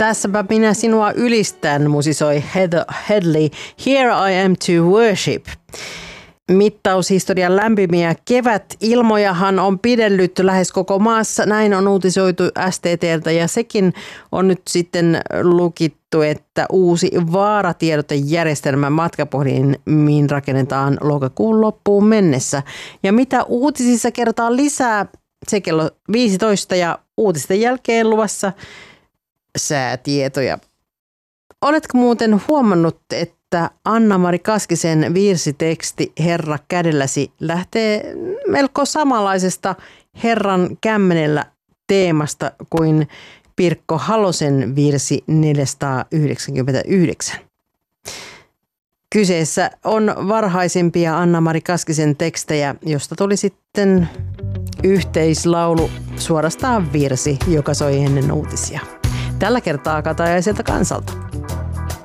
Tässäpä minä sinua ylistän, musisoi Heather Headley. Here I am to worship. Mittaushistorian lämpimiä kevätilmojahan on pidellyt lähes koko maassa. Näin on uutisoitu STT:ltä ja sekin on nyt sitten lukittu, että uusi vaaratiedotejärjestelmä matkapuhelimiin rakennetaan lokakuun loppuun mennessä. Ja mitä uutisissa kerrotaan lisää, se kello 15 ja uutisten jälkeen luvassa säätietoja. Oletko muuten huomannut, että Anna-Mari Kaskisen virsiteksti Herra kädelläsi lähtee melko samanlaisesta Herran kämmenellä teemasta kuin Pirkko Halosen virsi 499. Kyseessä on varhaisempia Anna-Mari Kaskisen tekstejä, josta tuli sitten yhteislaulu, suorastaan virsi, joka soi ennen uutisia. Tällä kertaa Katajaiselta kansalta.